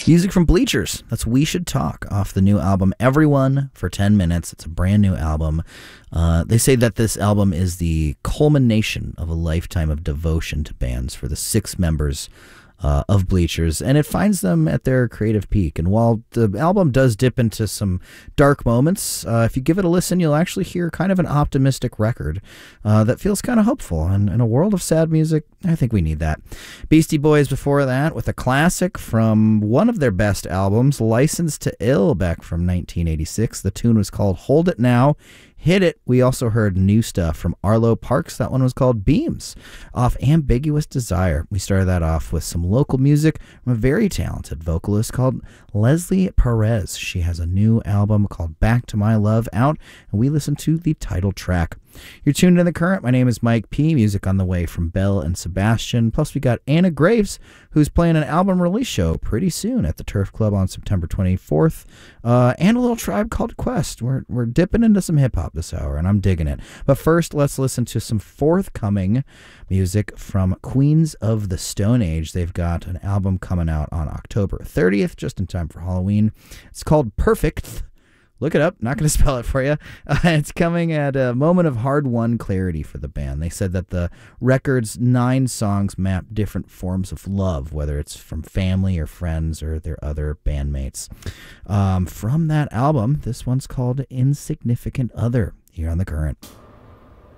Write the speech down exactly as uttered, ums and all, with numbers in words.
Music from Bleachers. That's We Should Talk off the new album Everyone for ten minutes. It's a brand new album. Uh, they say that this album is the culmination of a lifetime of devotion to bands for the six members Uh, of Bleachers, and it finds them at their creative peak. And while the album does dip into some dark moments, uh, if you give it a listen, you'll actually hear kind of an optimistic record uh, that feels kind of hopeful. And in a world of sad music, I think we need that. Beastie Boys before that with a classic from one of their best albums, Licensed to Ill, back from nineteen eighty-six. The tune was called Hold It Now. Hit It. We also heard new stuff from Arlo Parks. That one was called Beams off Ambiguous Desire. We started that off with some local music from a very talented vocalist called Leslie Perez. She has a new album called Back to My Love out, and we listened to the title track. You're tuned in The Current. My name is Mike P. Music on the way from Belle and Sebastian. Plus, we got Anna Graves, who's playing an album release show pretty soon at the Turf Club on September twenty-fourth. Uh, and a little Tribe Called Quest. We're, we're dipping into some hip-hop this hour, and I'm digging it. But first, let's listen to some forthcoming music from Queens of the Stone Age. They've got an album coming out on October thirtieth, just in time for Halloween. It's called Perfect. Look it up. Not going to spell it for you. Uh, it's coming at a moment of hard-won clarity for the band. They said that the record's nine songs map different forms of love, whether it's from family or friends or their other bandmates. Um, from that album, this one's called Insignificant Other, here on The Current.